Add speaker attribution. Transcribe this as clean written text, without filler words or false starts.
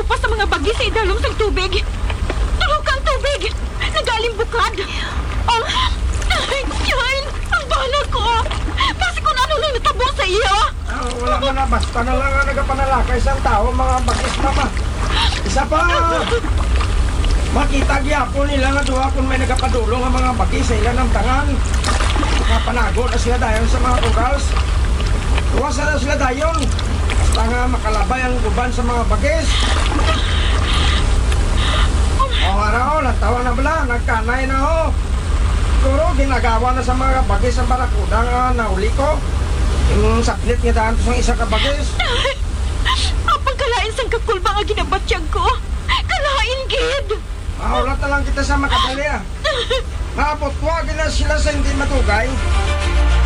Speaker 1: nagtupa sa mga bagi sa idalom sa tubig. Tulukang tubig! Nagaling bukad! Child! Ang bala ko! Basi kung ano nang natabo sa iyo!
Speaker 2: Wala man na, basta na lang ang nagapanalakay sa tao, mga bagis mama. Isa pa, makita gyapon nila nga duha kung may nagapadulong ang mga bagis sa ilan ng tangan. Nakapanago na sila dayon sa mga corals. Tuwasa na sila dayon. Basta nga makalabay ang guban sa mga bagis. O nga na ho, nagtawa na bala, nagkanay na ho. Siguro ginagawa na sa mga bagis ang barakuda nga nauli ko. Yung saplit nga daan sa isa ka bagis.
Speaker 1: Apang kalain sang kakulba nga ginabatyag ko. Kalain, gid!
Speaker 2: Maulat na lang kita sa makadali ah. Napotwagin na sila sa hindi matugay.